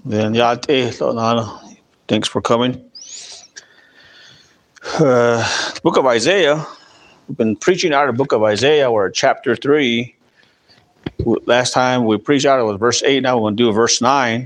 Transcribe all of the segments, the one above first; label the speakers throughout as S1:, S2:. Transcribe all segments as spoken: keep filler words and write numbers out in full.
S1: Then yeah, eh, thanks for coming. Uh, the book of Isaiah. We've been preaching out of the book of Isaiah. We're at chapter three. Last time we preached out of verse eight. Now we're going to do verse nine.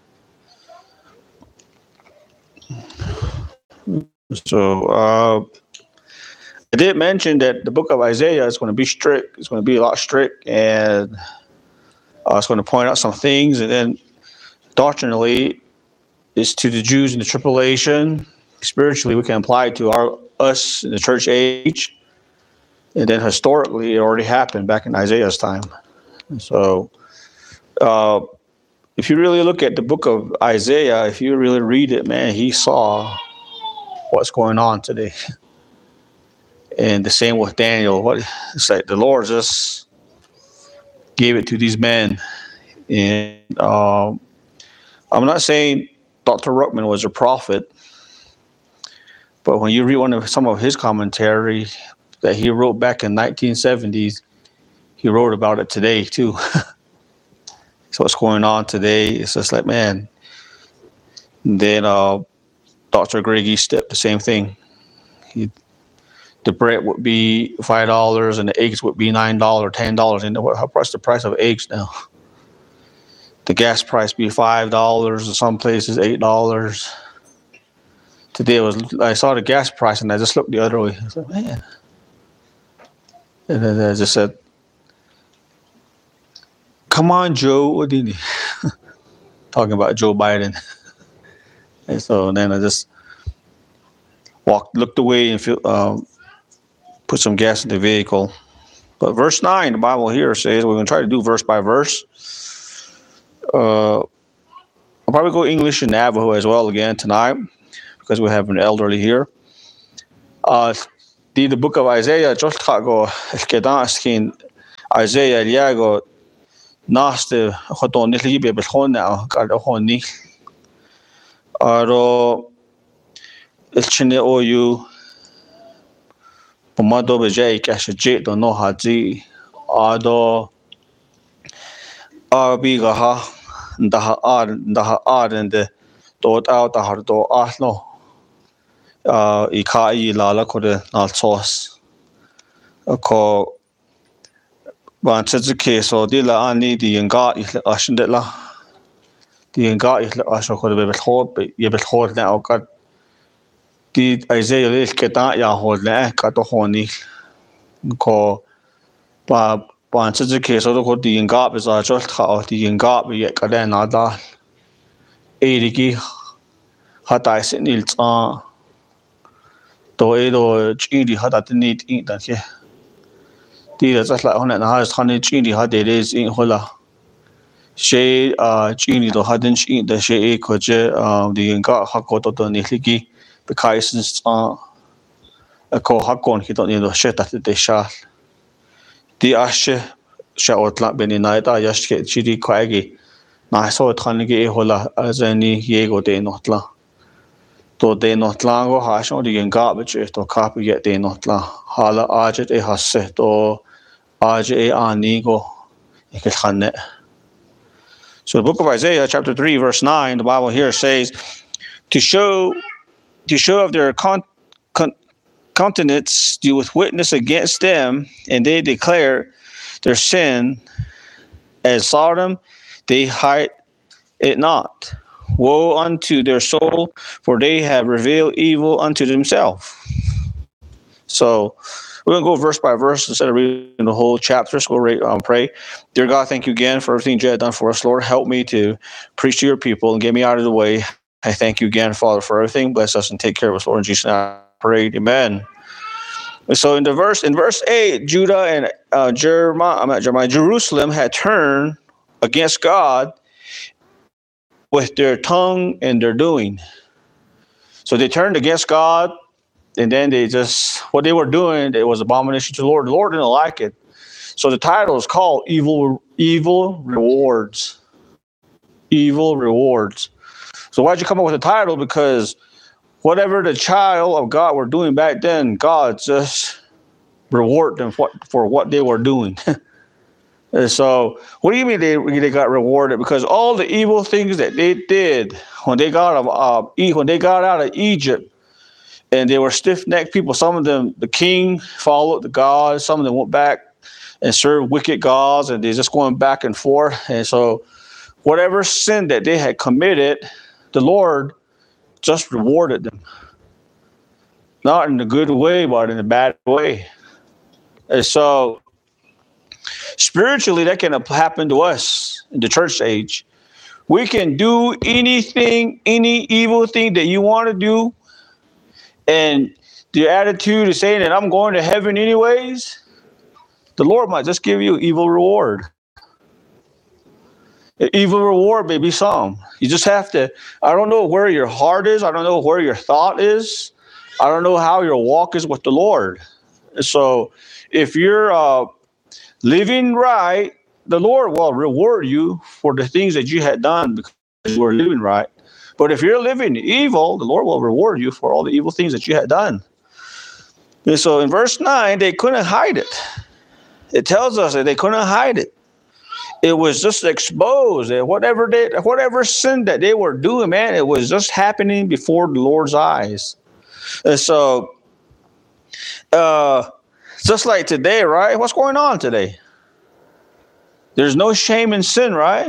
S1: So uh, I did mention that the book of Isaiah is going to be strict. It's going to be a lot strict, and uh, it's going to point out some things, and then doctrinally, it's to the Jews in the tribulation. Spiritually, we can apply it to our us in the church age, and then historically, it already happened back in Isaiah's time. So, uh, if you really look at the book of Isaiah, if you really read it, man, he saw what's going on today. And the same with Daniel. What it's like the Lord just gave it to these men. And um, I'm not saying Doctor Ruckman was a prophet, but when you read one of some of his commentary that he wrote back in nineteen seventies, he wrote about it today too. So what's going on today? It's just like, man. And then uh, Doctor Greg Eastep, the same thing. He, the bread would be five dollars and the eggs would be nine dollars, ten dollars. And what, what's the price of eggs now? The gas price be five dollars, in some places eight dollars. Today was I saw the gas price and I just looked the other way. I said, man. And then I just said, come on, Joe. What do you need? Talking about Joe Biden. And so then I just walked, looked away and feel, um, put some gas in the vehicle. But verse nine, the Bible here says, we're going to try to do verse by verse. Uh, I'll probably go English and Navajo as well again tonight because we have an elderly here. Uh, the, the book of Isaiah, just go skin Isaiah Liago Naste Hoton Nilibe Behona, Gardahoni. Aro Ilchine Oyu Pomado Bejay Cash Jet or no Haji Ado Arbigaha Daha Ar Daha Ar and the Dot out the Hardo Aslo uh Ikai Lala could not sauce a call Bancheke so Dilla Ani the Yanga Ashendela. The guy is also could be hold, but you be hold now. Got the Isaiah is get that ya hold there, got the honey. Call Bob Banches the case of the good the Yangap is just how the Yangap yet got another eighty hot ice in it. Uh, though it or chili hot at the need eat that here. The just like on it has honey chili hot it is in Hola. She uh Chini to hadn't she the she koje um the Yanga Hakoto to Niliki because uh a co Hakon he don't need to shit at the shah. The Ashe Shaotla Beninita Yashke Chidi Quaggy. Now I saw it Hanigi Hola as any Yego de Notla. To de Notla go hash on the garbage to copy yet de Notla. Hala Arjet a Hasset or Arje Anigo Ikhanet. So the book of Isaiah, chapter three, verse nine, the Bible here says, to show to show of their con, con, countenance, do with witness against them, and they declare their sin as Sodom, they hide it not. Woe unto their soul, for they have revealed evil unto themselves. So we're going to go verse by verse instead of reading the whole chapter. So we'll um, pray. Dear God, thank you again for everything you have done for us. Lord, help me to preach to your people and get me out of the way. I thank you again, Father, for everything. Bless us and take care of us, Lord. In Jesus' name I pray. Amen. So in the verse, in verse eight, Judah and uh, Jeremiah, I'm not Jeremiah, Jerusalem had turned against God with their tongue and their doing. So they turned against God. And then they just, what they were doing, it was abomination to the Lord. The Lord didn't like it. So the title is called Evil Evil Rewards. Evil Rewards. So why'd you come up with the title? Because whatever the child of God were doing back then, God just rewarded them for, for what they were doing. And so, what do you mean they they got rewarded? Because all the evil things that they did when they got out of uh, when they got out of Egypt, and they were stiff-necked people. Some of them, the king followed the gods. Some of them went back and served wicked gods, and they're just going back and forth. And so, whatever sin that they had committed, the Lord just rewarded them. Not in a good way, but in a bad way. And so, spiritually, that can happen to us in the church age. We can do anything, any evil thing that you want to do, and the attitude is saying that I'm going to heaven anyways, the Lord might just give you evil reward. An evil reward may be some. You just have to, I don't know where your heart is. I don't know where your thought is. I don't know how your walk is with the Lord. So if you're uh, living right, the Lord will reward you for the things that you had done because you were living right. But if you're living evil, the Lord will reward you for all the evil things that you had done. And so in verse nine, they couldn't hide it. It tells us that they couldn't hide it. It was just exposed. Whatever they, whatever sin that they were doing, man, it was just happening before the Lord's eyes. And so, uh, just like today, right? What's going on today? There's no shame in sin, right?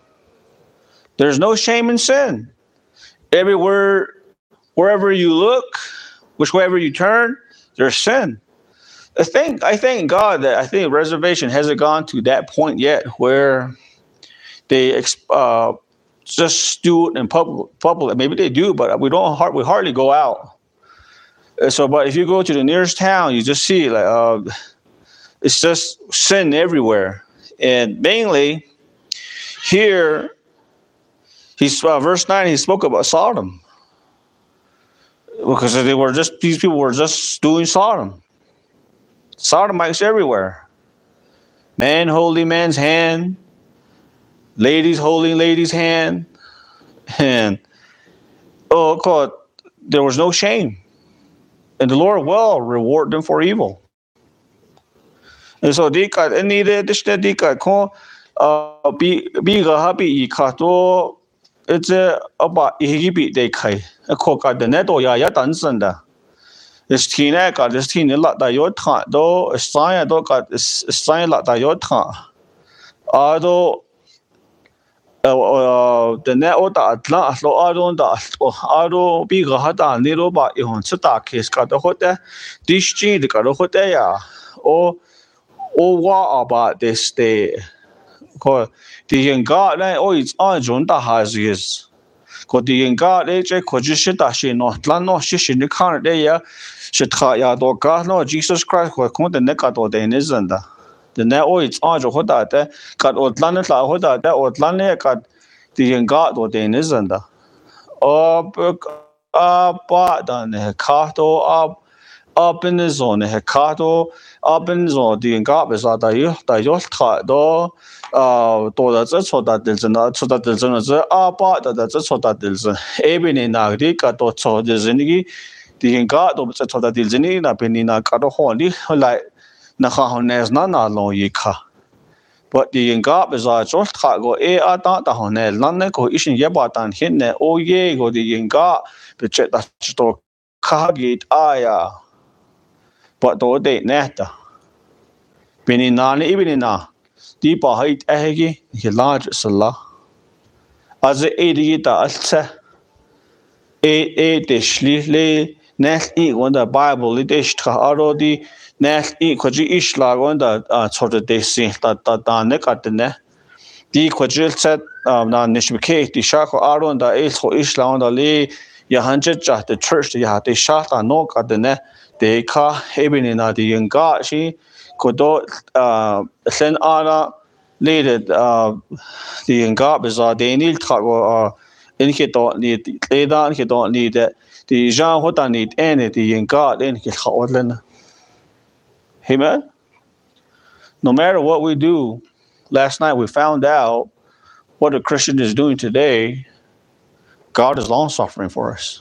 S1: There's no shame in sin. Everywhere, wherever you look, whichever you turn, there's sin. I think, I thank God that I think Reservation hasn't gone to that point yet where they uh, just do it in public, public. Maybe they do, but we don't. We hardly go out. So, but if you go to the nearest town, you just see like uh, it's just sin everywhere, and mainly here, he's uh, verse nine. He spoke about Sodom because they were just these people were just doing Sodom. Sodomites everywhere. Man holding man's hand, ladies holding ladies' hand, and oh, God, there was no shame. And the Lord will reward them for evil. And so, dika any de dishte dika ko bi bi ga habi ikato it's about ihibi de kai. A coca de neto ya ya dansanda. This teen got this teen lot that your time, though a sign I got a sign lot that your time. Although the net or that last or I don't that or I don't be a hot and little but you want to talk case got the hotel. This gene got a hotel or or what about this day? Because the young God, oh, it's on John that has is. Because the young God, they just could just shit that she not land no shit in the car there. She try ya do God no Jesus Christ ko kon the neck to the isn't that. The net oh it's on John that that got old land la ho that that old land got the young God to the isn't that. Oh, but then car to up up in the zone, he car up in the zone, the young God is that you that you try do. Uh, 多的这错的就是呢，错的就是呢是阿爸的的这错的就是，那边呢那个个多错就是你个，第一个都这错的就是你那边呢个都好你后来那好好那是那那容易卡，不第一个不是做他个哎啊当当好呢，那那个一些也把当天呢，哦耶个第一个不觉得是多卡给哎呀，不多的呢的，边呢那呢一边呢。Die bahait ehegi hilaj sala. As e edi da alta. E e dishli le nest e on the Bible le dishtra aro di nest e kwaji ishla on the sort of desi da da da nekatne. Di kwajil set na nishmike di shako aro on the ilho ishla on the le yahanjet ja the church ya de shata no katne de ka ebinina di yanga shi Kodo uh sen ana leaded uh the engap is uh they need uh in he don't need they don't he don't need that the Jean what I need any the engap in he hotlen. Amen. No matter what we do, last night we found out what a Christian is doing today, God is long suffering for us.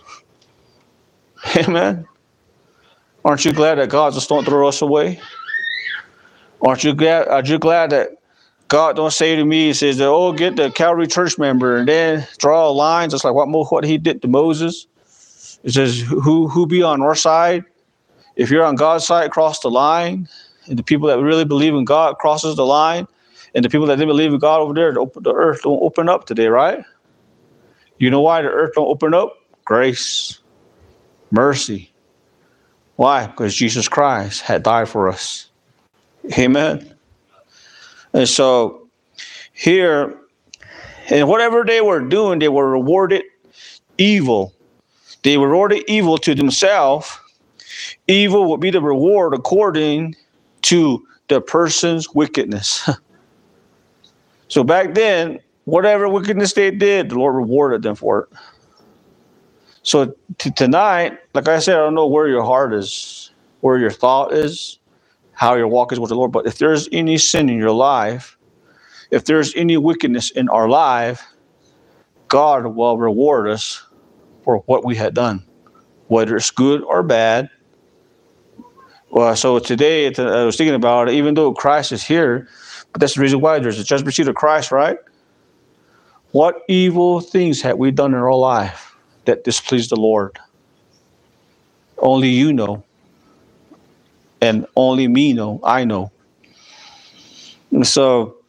S1: Amen. Aren't you glad that God just don't throw us away? Aren't you glad? Are you glad that God don't say to me, he says, oh, get the Calvary Church member and then draw a line, just like what, what he did to Moses. It says, who, who be on our side? If you're on God's side, cross the line. And the people that really believe in God crosses the line. And the people that didn't believe in God over there, the earth don't open up today, right? You know why the earth don't open up? Grace. Mercy. Why? Because Jesus Christ had died for us. Amen. And so here, and whatever they were doing, they were rewarded evil. They were rewarded evil to themselves. Evil would be the reward according to the person's wickedness. So back then, whatever wickedness they did, the Lord rewarded them for it. So t- tonight, like I said, I don't know where your heart is, where your thought is, how your walk is with the Lord. But if there's any sin in your life, if there's any wickedness in our life, God will reward us for what we had done, whether it's good or bad. Well, so today, I was thinking about it, even though Christ is here, but that's the reason why there's a judgment seat of Christ, right? What evil things have we done in our life that displeased the Lord? Only you know. And only me know. I know. And so,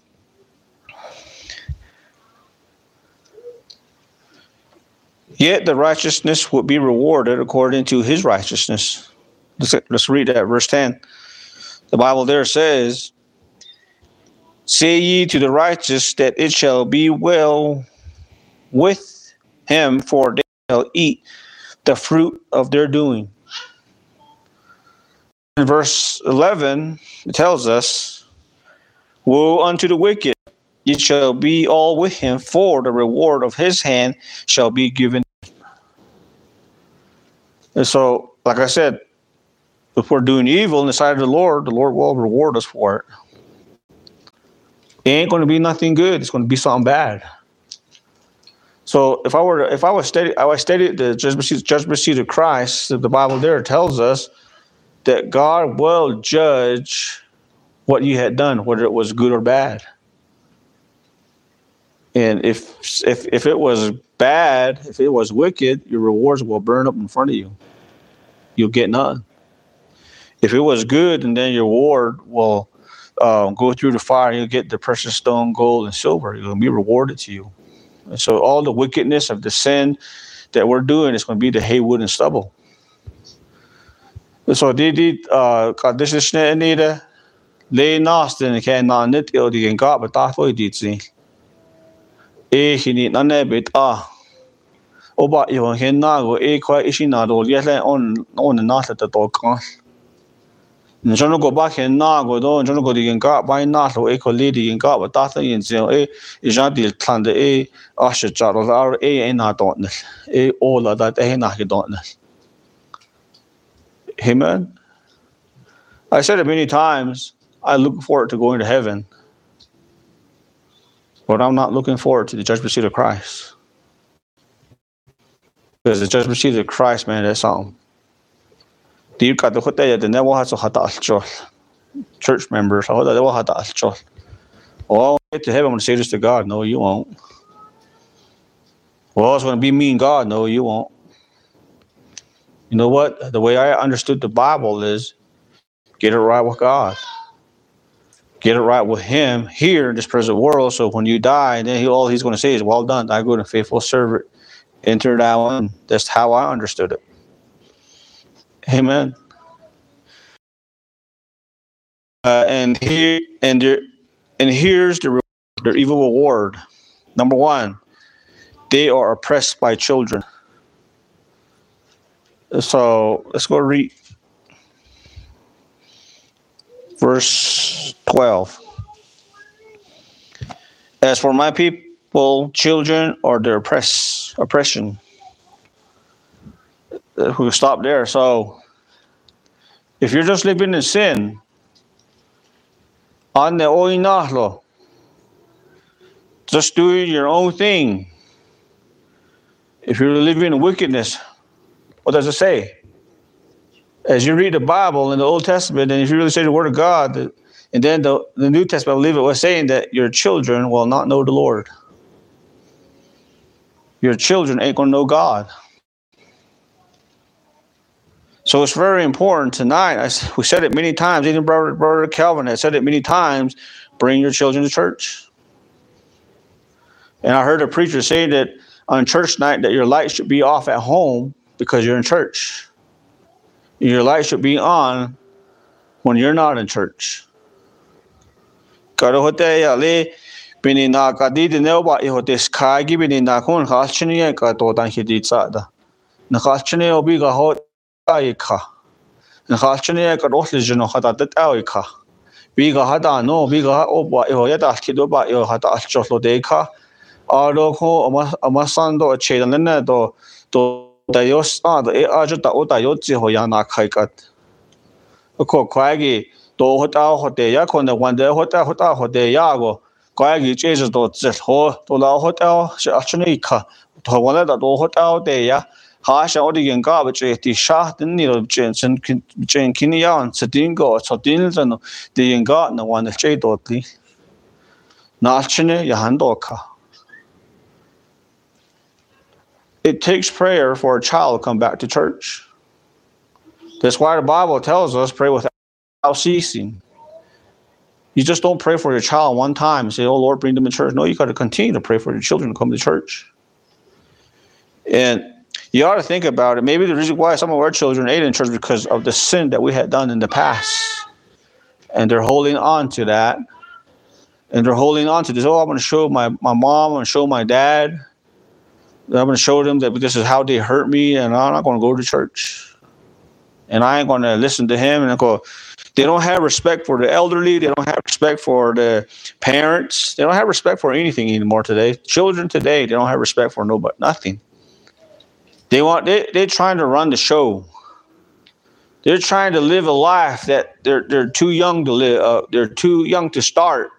S1: yet the righteousness would be rewarded according to his righteousness. Let's, let's read that, verse ten. The Bible there says, say ye to the righteous that it shall be well with him, for they shall eat the fruit of their doing. In verse eleven, it tells us, woe unto the wicked, it shall be all with him, for the reward of his hand shall be given. And so, like I said, if we're doing evil in the sight of the Lord, the Lord will reward us for it. It ain't going to be nothing good. It's going to be something bad. So if I were to, if I was study, I was studying the judgment seat, judgment seat of Christ, the Bible there tells us that God will judge what you had done, whether it was good or bad. And if if if it was bad, if it was wicked, your rewards will burn up in front of you. You'll get none. If it was good, and then your reward will um, go through the fire, you'll get the precious stone, gold, and silver. It'll be rewarded to you. And so all the wickedness of the sin that we're doing is going to be the hay, wood, and stubble. So they did kadishne nida le nasten can not knit il the got but that way did see. E he need none bit ah. Oba you hen na go e quite ishina do yet on on the not at the dog. Njono go back hen na go do njono go the got by not so e lady in got but that in so e is not the plan the e asha charles are e na don't e all of that e na don't. Amen. I said it many times, I look forward to going to heaven. But I'm not looking forward to the judgment seat of Christ. Because the judgment seat of Christ, man, that's something. Church members, oh, get to heaven, I'm going to say this to God. No, you won't. Well, it's going to be me and God. No, you won't. You know what? The way I understood the Bible is get it right with God. Get it right with him here in this present world. So when you die, then he, all he's going to say is, well done, thy good and faithful servant. Enter thou in. That's how I understood it. Amen. Uh, and here and there, and here's the their evil reward. Number one, they are oppressed by children. So let's go read verse twelve. As for my people, children are their oppress, oppression. We'll stop there. So if you're just living in sin, on the oinahlo, just doing your own thing. If you're living in wickedness, what does it say? As you read the Bible in the Old Testament, and if you really say the Word of God, And then the, the New Testament, I believe it was saying that your children will not know the Lord. Your children ain't going to know God. So it's very important tonight. I, we said it many times. Even Brother, Brother Calvin has said it many times. Bring your children to church. And I heard a preacher say that on church night that your light should be off at home because you're in church. Your light should be on when you're not in church. Bini na kadi di neoba ihotes kagi bini na kun khachniye ka to tan khidi tsada. Na khachniye obi ga ho aika. Na khachniye ka rosli jino khata tat aika. Bi ga hada no bi ga oba iho ya ta khido ba iho hata alchoslo deka. Aro ko ama amasando chedan na do to dayos ad e ajuta ota yotsi ho ya na khaikat. Ko kwagi to hota hote ya ko na wande hota hota hote ya go. Kwagi Jesus do zet ho to la hotel shachni ka to wala da do hotel de ya ha sha odi gen ga ba che ti sha din ni lo chen chen chen kin ya an sedin go so din zan de yen ga na wan che do ti na chne ya han do ka. It takes prayer for a child to come back to church. That's why the Bible tells us pray without ceasing. You just don't pray for your child one time and say, oh, Lord, bring them to church. No, you got to continue to pray for your children to come to church. And you ought to think about it. Maybe the reason why some of our children ain't in church because of the sin that we had done in the past. And they're holding on to that. And they're holding on to this. Oh, I'm going to show my, my mom. I'm going to show my dad. I'm going to show them that this is how they hurt me. And I'm not going to go to church. And I ain't going to listen to him. And I go... They don't have respect for the elderly. They don't have respect for the parents. They don't have respect for anything anymore today. Children today, they don't have respect for nobody, nothing. They want they they're trying to run the show. They're trying to live a life that they're they're too young to live. Uh, they're too young to start.